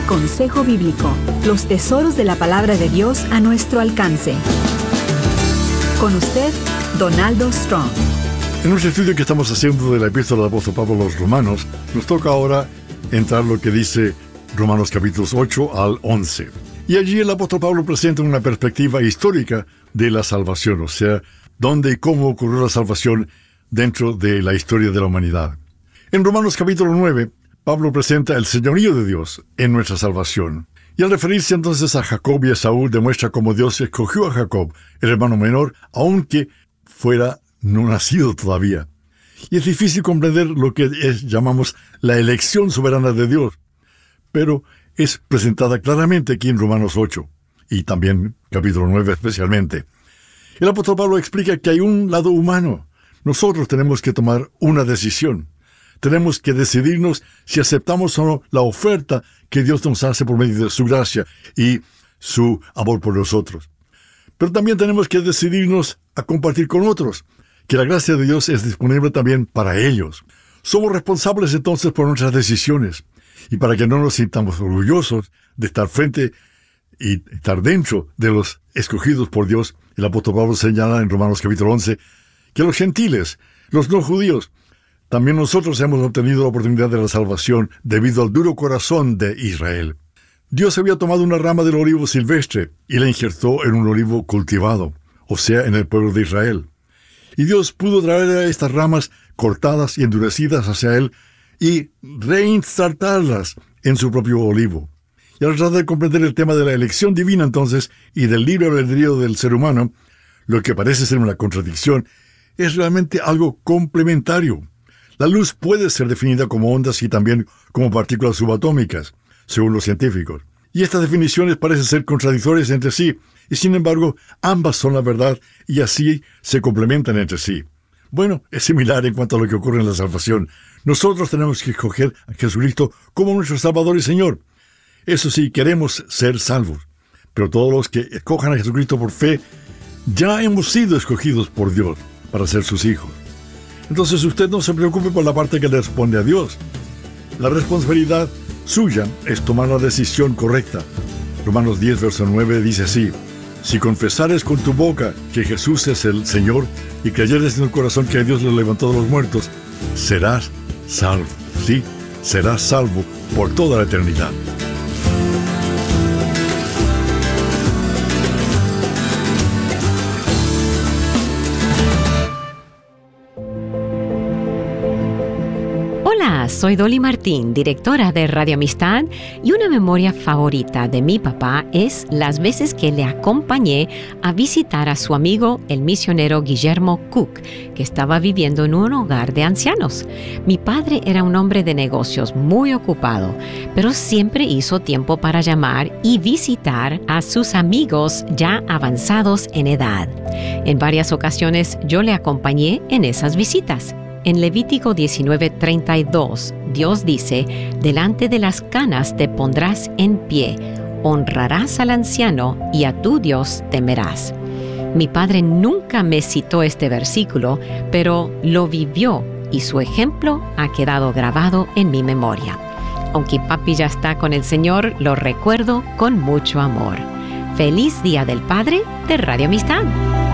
Consejo Bíblico, los tesoros de la palabra de Dios a nuestro alcance. Con usted, Donaldo Strong. En nuestro estudio que estamos haciendo de la epístola del apóstol Pablo a los Romanos, nos toca ahora entrar lo que dice Romanos capítulos 8 al 11. Y allí el apóstol Pablo presenta una perspectiva histórica de la salvación, o sea, dónde y cómo ocurrió la salvación dentro de la historia de la humanidad. En Romanos capítulo 9, Pablo presenta el señorío de Dios en nuestra salvación. Y al referirse entonces a Jacob y a Esaú, demuestra cómo Dios escogió a Jacob, el hermano menor, aunque fuera no nacido todavía. Y es difícil comprender lo que llamamos la elección soberana de Dios, pero es presentada claramente aquí en Romanos 8, y también capítulo 9 especialmente. El apóstol Pablo explica que hay un lado humano. Nosotros tenemos que tomar una decisión. Tenemos que decidirnos si aceptamos o no la oferta que Dios nos hace por medio de su gracia y su amor por nosotros. Pero también tenemos que decidirnos a compartir con otros, que la gracia de Dios es disponible también para ellos. Somos responsables entonces por nuestras decisiones, y para que no nos sintamos orgullosos de estar frente y estar dentro de los escogidos por Dios, el apóstol Pablo señala en Romanos capítulo 11 que los gentiles, los no judíos, también nosotros hemos obtenido la oportunidad de la salvación debido al duro corazón de Israel. Dios había tomado una rama del olivo silvestre y la injertó en un olivo cultivado, o sea, en el pueblo de Israel. Y Dios pudo traer a estas ramas cortadas y endurecidas hacia él y reinsertarlas en su propio olivo. Y al tratar de comprender el tema de la elección divina entonces y del libre albedrío del ser humano, lo que parece ser una contradicción es realmente algo complementario. La luz puede ser definida como ondas y también como partículas subatómicas, según los científicos. Y estas definiciones parecen ser contradictorias entre sí, y sin embargo, ambas son la verdad y así se complementan entre sí. Bueno, es similar en cuanto a lo que ocurre en la salvación. Nosotros tenemos que escoger a Jesucristo como nuestro Salvador y Señor. Eso sí, queremos ser salvos. Pero todos los que escojan a Jesucristo por fe, ya hemos sido escogidos por Dios para ser sus hijos. Entonces usted no se preocupe por la parte que le responde a Dios. La responsabilidad suya es tomar la decisión correcta. Romanos 10, verso 9 dice así: si confesares con tu boca que Jesús es el Señor y creyeres en el corazón que Dios lo levantó de los muertos, serás salvo. Sí, serás salvo por toda la eternidad. Hola, soy Dolly Martín, directora de Radio Amistad, y una memoria favorita de mi papá es las veces que le acompañé a visitar a su amigo, el misionero Guillermo Cook, que estaba viviendo en un hogar de ancianos. Mi padre era un hombre de negocios muy ocupado, pero siempre hizo tiempo para llamar y visitar a sus amigos ya avanzados en edad. En varias ocasiones yo le acompañé en esas visitas. En Levítico 19:32, Dios dice: delante de las canas te pondrás en pie, honrarás al anciano y a tu Dios temerás. Mi padre nunca me citó este versículo, pero lo vivió y su ejemplo ha quedado grabado en mi memoria. Aunque papi ya está con el Señor, lo recuerdo con mucho amor. ¡Feliz Día del Padre de Radio Amistad!